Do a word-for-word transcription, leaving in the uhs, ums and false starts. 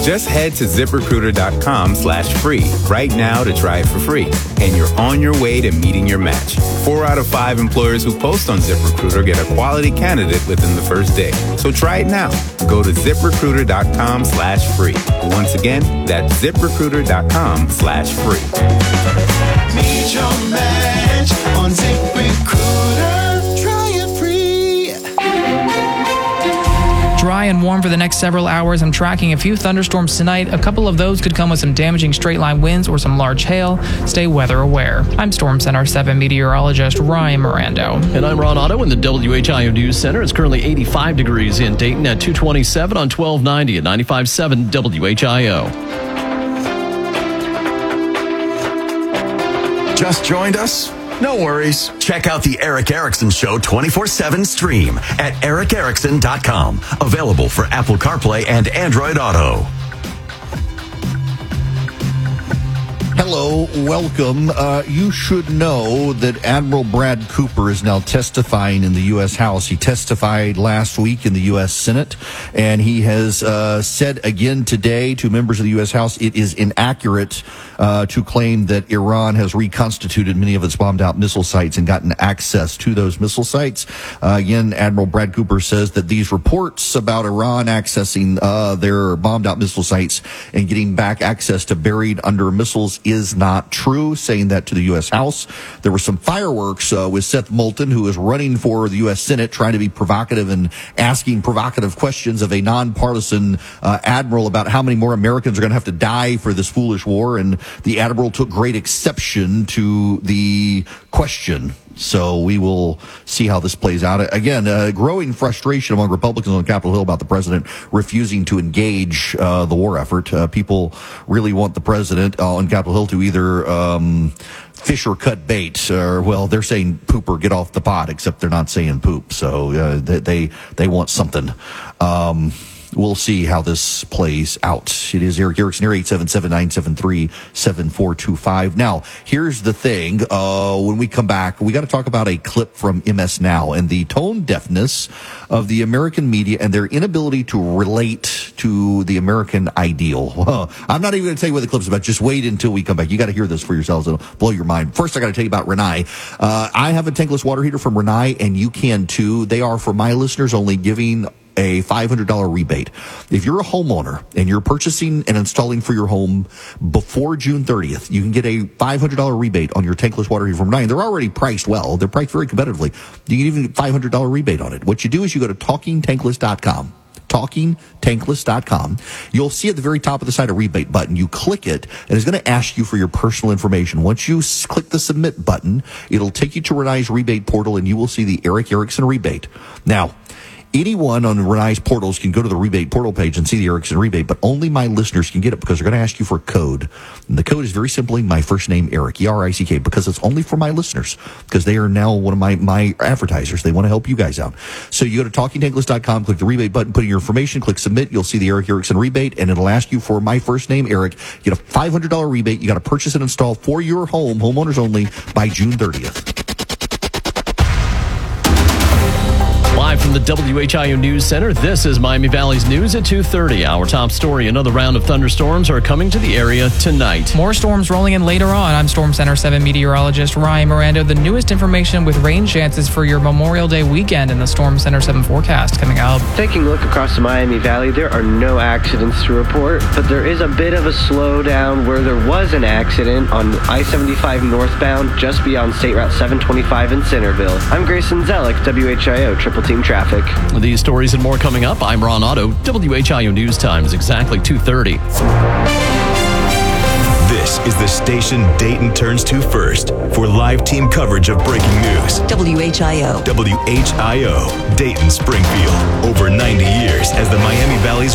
Just head to ZipRecruiter.com slash free right now to try it for free. And you're on your way to meeting your match. Four out of five employers who post on ZipRecruiter get a quality candidate within the first day. So try it now. Go to ZipRecruiter.com slash free. Once again, that's ZipRecruiter.com slash free. Meet your match on ZipRecruiter. Try it free. Dry and warm for the next several hours. I'm tracking a few thunderstorms tonight. A couple of those could come with some damaging straight-line winds or some large hail. Stay weather aware. I'm Storm Center seven meteorologist Ryan Mirando. And I'm Ron Otto in the W H I O News Center. It's currently eighty-five degrees in Dayton at two twenty-seven on twelve ninety at ninety-five point seven W H I O. Just joined us? No worries. Check out the Eric Erickson Show twenty-four seven stream at eric erickson dot com. Available for Apple CarPlay and Android Auto. Hello, welcome. Uh, you should know that Admiral Brad Cooper is now testifying in the U S House. He testified last week in the U S Senate, and he has uh, said again today to members of the U S House it is inaccurate uh, to claim that Iran has reconstituted many of its bombed-out missile sites and gotten access to those missile sites. Uh, again, Admiral Brad Cooper says that these reports about Iran accessing uh, their bombed-out missile sites and getting back access to buried under missiles is not true, saying that to the U S House. There were some fireworks uh, with Seth Moulton, who is running for the U S Senate, trying to be provocative and asking provocative questions of a nonpartisan uh, admiral about how many more Americans are going to have to die for this foolish war. And the admiral took great exception to the question. So we will see how this plays out. Again, uh, growing frustration among Republicans on Capitol Hill about the president refusing to engage uh, the war effort. Uh, people really want the president uh, on Capitol Hill to either um, fish or cut bait, or, well, they're saying poop or get off the pot, except they're not saying poop. So uh, they, they they want something. Um We'll see how this plays out. It is Eric Erickson here, eight seven seven, nine seven three, seven four two five. Now, here's the thing. Uh, when we come back, we got to talk about a clip from M S Now and the tone deafness of the American media and their inability to relate to the American ideal. Well, I'm not even going to tell you what the clip's about. Just wait until we come back. You got to hear this for yourselves. It'll blow your mind. First, I got to tell you about Rinnai. Uh, I have a tankless water heater from Rinnai, and you can too. They are, for my listeners, only giving a five hundred dollars rebate. If you're a homeowner and you're purchasing and installing for your home before June thirtieth, you can get a five hundred dollars rebate on your tankless water heater from Rinnai. They're already priced well. They're priced very competitively. You can even get five hundred dollars rebate on it. What you do is you go to talking tankless dot com. talking tankless dot com. You'll see at the very top of the site a rebate button. You click it, and it's going to ask you for your personal information. Once you s- click the submit button, it'll take you to Rinnai's rebate portal, and you will see the Eric Erickson rebate. Now, anyone on Rinnai's portals can go to the rebate portal page and see the Erickson rebate, but only my listeners can get it because they're going to ask you for a code. And the code is very simply my first name, Eric, E R I C K, because it's only for my listeners, because they are now one of my, my advertisers. They want to help you guys out. So you go to talking tankless dot com, click the rebate button, put in your information, click submit. You'll see the Eric Erickson rebate, and it'll ask you for my first name, Eric. You get a five hundred dollars rebate. You got to purchase and install for your home, homeowners only, by June thirtieth. Live from the W H I O News Center, this is Miami Valley's News at two thirty. Our top story, another round of thunderstorms are coming to the area tonight. More storms rolling in later on. I'm Storm Center seven meteorologist Ryan Mirando. The newest information with rain chances for your Memorial Day weekend in the Storm Center seven forecast coming out. Taking a look across the Miami Valley, there are no accidents to report, but there is a bit of a slowdown where there was an accident on I seventy-five northbound just beyond State Route seven twenty-five in Centerville. I'm Grayson Zellick, W H I O Triple Team Traffic. These stories and more coming up. I'm Ron Otto. W H I O News Time is exactly two thirty. This is the station Dayton turns to first for live team coverage of breaking news. W H I O. W H I O, Dayton Springfield. Over ninety years as the Miami Valley's